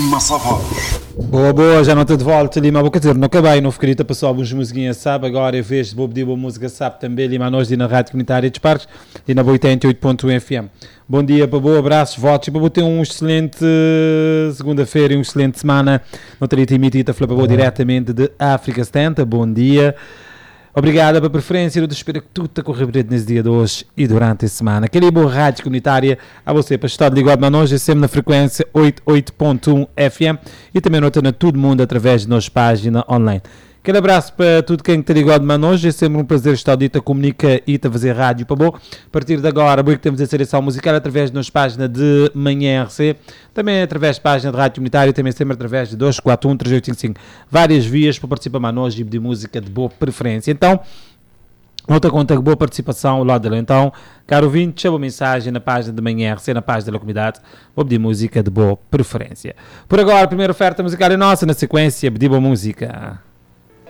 Massavoz. Boa, já não estou de volta ali, mas vou dizer, não acabei, não fiquei para só algumas musiquinhas, sabe? Agora, em vez de vou pedir boa música, sabe também, ali, mas nós, na Rádio Comunitária de Parques e na 88.1 FM. Bom dia, para boa, abraços, votos, e para ter um excelente segunda-feira e uma excelente semana. Não teria emitido a falar para boa diretamente de África 70, bom dia. Obrigado pela preferência, eu espero que tudo está correndo bem nesse dia de hoje e durante a semana. Aquele boa rádio comunitária a você para estar ligado na nós, sempre na frequência 88.1 FM e também nota na todo mundo através da nossa página online. Aquele abraço para tudo quem está ligado na nós, é sempre um prazer estar dito a comunicar e a fazer rádio para bom. A partir de agora, que temos a seleção musical através da nossa página de Manhã RC, também através da página de rádio comunitária, também sempre através de 241-3855. Várias vias para participar mais nós e de música de boa preferência. Então, outra conta de boa participação lá dela. Então, caro ouvinte, chama a mensagem na página de Manhã RC, na página da comunidade, vou pedir música de boa preferência. Por agora, a primeira oferta musical é nossa, na sequência, pedir boa música.